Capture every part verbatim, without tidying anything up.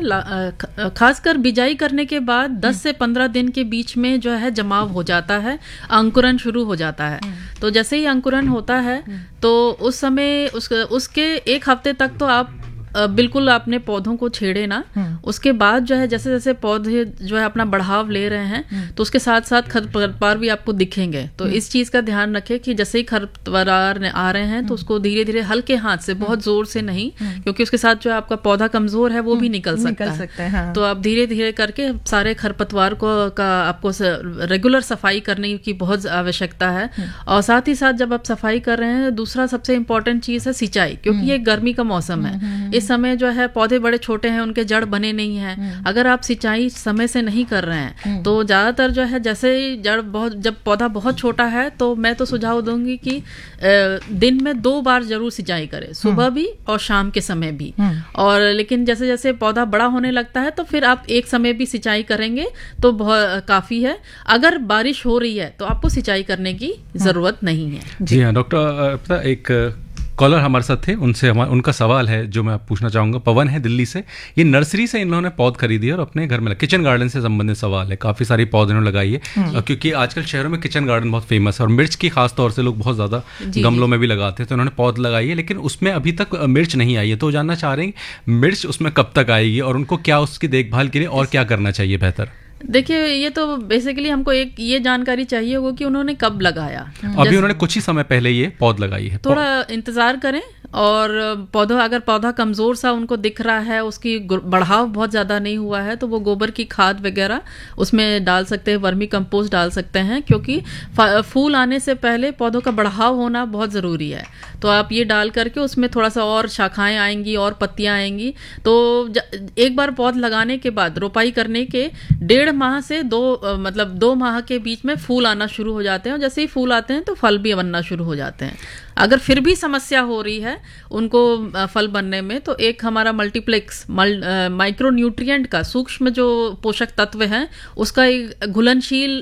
खासकर बिजाई करने के बाद दस से पंद्रह दिन के बीच में जो है जमाव हो जाता है, अंकुरन शुरू हो जाता है। तो जैसे ही अंकुरन होता है तो उस समय उस, उसके एक हफ्ते तक तो आप बिल्कुल अपने पौधों को छेड़े ना। उसके बाद जो है जैसे जैसे पौधे जो है अपना बढ़ाव ले रहे हैं तो उसके साथ साथ खरपतवार भी आपको दिखेंगे। तो इस चीज का ध्यान रखें कि जैसे ही खरपतवार आ रहे हैं तो उसको धीरे धीरे हल्के हाथ से, बहुत जोर से नहीं, क्योंकि उसके साथ जो आपका पौधा कमजोर है वो भी निकल सकता निकल है, सकता है हाँ। तो आप धीरे धीरे करके सारे खरपतवार को का आपको रेगुलर सफाई करने की बहुत आवश्यकता है। और साथ ही साथ जब आप सफाई कर रहे हैं, दूसरा सबसे इम्पोर्टेंट चीज है सिंचाई, क्योंकि ये गर्मी का मौसम है। इस समय जो है पौधे बड़े छोटे हैं, उनके जड़ बने नहीं हैं। अगर आप सिंचाई समय से नहीं कर रहे हैं तो ज्यादातर जो है जैसे ही जड़ बहुत, जब पौधा बहुत छोटा है तो मैं तो सुझाव दूंगी कि दिन में दो बार जरूर सिंचाई करें, सुबह भी और शाम के समय भी। और लेकिन जैसे जैसे पौधा बड़ा होने लगता है तो फिर आप एक समय भी सिंचाई करेंगे तो बहुत काफी है। अगर बारिश हो रही है तो आपको सिंचाई करने की जरूरत नहीं है। जी हाँ डॉक्टर, एक कॉलर हमारे साथ थे, उनसे हमारा उनका सवाल है जो मैं पूछना चाहूँगा। पवन है दिल्ली से। ये नर्सरी से इन्होंने पौध खरीदी है और अपने घर में, किचन गार्डन से संबंधित सवाल है। काफ़ी सारी पौध इन्होंने लगाई है क्योंकि आजकल शहरों में किचन गार्डन बहुत फेमस है और मिर्च की खास तौर से लोग बहुत ज़्यादा गमलों में भी लगाते हैं। तो उन्होंने पौध लगाई है लेकिन उसमें अभी तक मिर्च नहीं आई है। तो जानना चाह रहे हैं मिर्च उसमें कब तक आएगी और उनको क्या उसकी देखभाल के लिए और क्या करना चाहिए बेहतर? देखिए, ये तो बेसिकली हमको एक ये जानकारी चाहिए होगा कि उन्होंने कब लगाया। अभी उन्होंने कुछ ही समय पहले ये पौध लगाई है। थोड़ा इंतजार करें। और पौधा, अगर पौधा कमजोर सा उनको दिख रहा है, उसकी बढ़ाव बहुत ज्यादा नहीं हुआ है, तो वो गोबर की खाद वगैरह उसमें डाल सकते हैं, वर्मी कंपोस्ट डाल सकते हैं, क्योंकि फूल आने से पहले पौधों का बढ़ाव होना बहुत जरूरी है। तो आप ये डाल करके उसमें थोड़ा सा और शाखाएं आएंगी और पत्तियां आएंगी। तो एक बार पौध लगाने के बाद रोपाई करने के डेढ़ माह से दो मतलब दो माह के बीच में फूल आना शुरू हो जाते हैं। और जैसे ही फूल आते हैं तो फल भी बनना शुरू हो जाते हैं। अगर फिर भी समस्या हो रही है उनको फल बनने में, तो एक हमारा मल्टीप्लेक्स मल, माइक्रो न्यूट्रिएंट का सूक्ष्म जो पोषक तत्व है उसका एक घुलनशील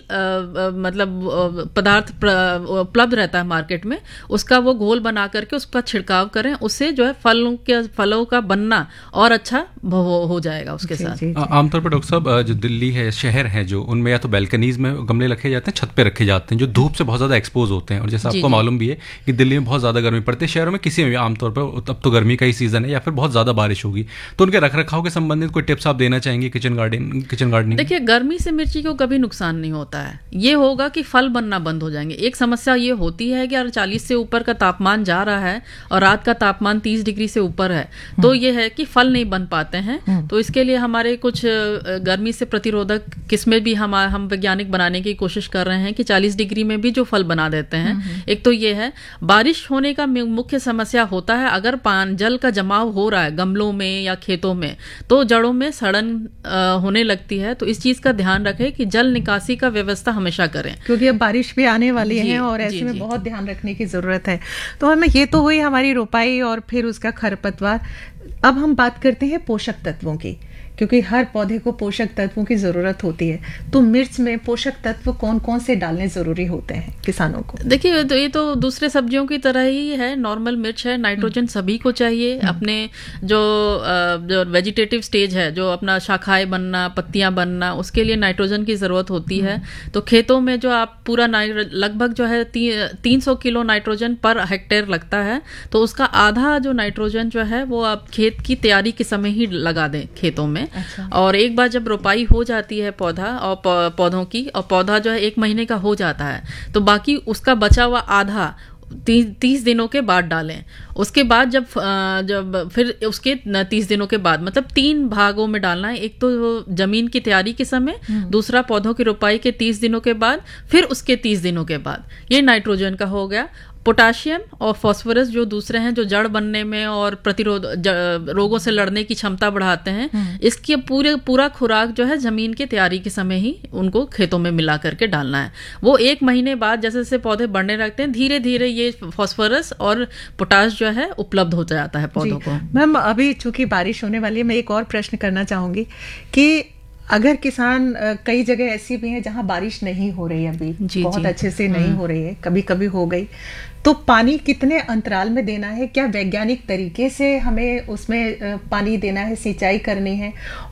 मतलब पदार्थ उपलब्ध रहता है मार्केट में। उसका वो घोल बना करके उसका छिड़काव करें, उससे जो है फलों के फलों का बनना और अच्छा हो, हो जाएगा उसके साथ। आमतौर पर डॉक्टर साहब जो दिल्ली है, शहर है जो, उनमें या तो बैल्कनीज में गमले रखे जाते हैं, छत पे रखे जाते हैं, जो धूप से बहुत ज्यादा एक्सपोज होते हैं। और जैसे आपको मालूम भी है कि दिल्ली बहुत ज्यादा गर्मी पड़ती है, शहरों में किसी में भी आमतौर पर अब तो गर्मी का ही सीजन है या फिर बहुत ज्यादा बारिश होगी, तो उनके रखरखाव के संबंधित कोई टिप्स आप देना चाहेंगे किचन गार्डन किचन गार्डनिंग? देखिए, गर्मी से मिर्ची को कभी नुकसान नहीं होता है। ये होगा कि फल बनना बंद हो जाएंगे। एक समस्या ये होती है कि अगर चालीस से ऊपर का तापमान जा रहा है और रात का तापमान तीस डिग्री से ऊपर है तो ये है कि फल नहीं बन पाते हैं। तो इसके लिए हमारे कुछ गर्मी से प्रतिरोधक किस्में भी हम हम वैज्ञानिक बनाने की कोशिश कर रहे हैं कि चालीस डिग्री में भी जो फल बना देते हैं। एक तो ये है। बारिश होने का मुख्य समस्या होता है अगर पान जल का जमाव हो रहा है गमलों में या खेतों में, तो जड़ों में सड़न होने लगती है। तो इस चीज का ध्यान रखें कि जल निकासी का व्यवस्था हमेशा करें, क्योंकि अब बारिश भी आने वाली है और ऐसे में बहुत ध्यान रखने की जरूरत है। तो हमें ये तो हुई हमारी रोपाई और फिर उसका खरपतवार। अब हम बात करते हैं पोषक तत्वों की, क्योंकि हर पौधे को पोषक तत्वों की जरूरत होती है। तो मिर्च में पोषक तत्व कौन कौन से डालने जरूरी होते हैं किसानों को? देखिए, तो ये तो दूसरे सब्जियों की तरह ही है। नॉर्मल मिर्च है, नाइट्रोजन सभी को चाहिए। अपने जो जो वेजिटेटिव स्टेज है, जो अपना शाखाएं बनना, पत्तियां बनना, उसके लिए नाइट्रोजन की जरूरत होती है। तो खेतों में जो आप पूरा लगभग जो है ती, तीन सौ किलो नाइट्रोजन पर हेक्टेयर लगता है। तो उसका आधा जो नाइट्रोजन जो है वो आप खेत की तैयारी के समय ही लगा दें खेतों में। अच्छा। और एक बार जब रोपाई हो जाती है पौधा और पौधों की, और पौधा जो है एक महीने का हो जाता है, तो बाकी उसका बचा हुआ आधा ती, तीस दिनों के बाद डालें। उसके बाद जब जब फिर उसके तीस दिनों के बाद मतलब तीन भागों में डालना है। एक तो जमीन की तैयारी के समय, दूसरा पौधों की रोपाई के तीस दिनों के बाद, फिर उसके तीस दिनों के बाद। ये नाइट्रोजन का हो गया। पोटाशियम और फास्फोरस जो दूसरे हैं, जो जड़ बनने में और प्रतिरोध रोगों से लड़ने की क्षमता बढ़ाते हैं, इसकी पूरे पूरा खुराक जो है जमीन की तैयारी के समय ही उनको खेतों में मिला करके डालना है। वो एक महीने बाद जैसे जैसे पौधे बढ़ने लगते हैं, धीरे धीरे ये फास्फोरस और पोटाश जो है उपलब्ध हो जाता है पौधों को। मैम, अभी चूंकि बारिश होने वाली है, मैं एक और प्रश्न करना चाहूंगी कि अगर किसान, कई जगह ऐसी भी हैं जहां बारिश नहीं हो रही है, अभी जी, बहुत जी, अच्छे से नहीं हो रही है, कभी कभी हो गई, तो पानी कितने अंतराल में देना है? क्या वैज्ञानिक तरीके से हमें उसमें पानी देना है, सिंचाई करनी है?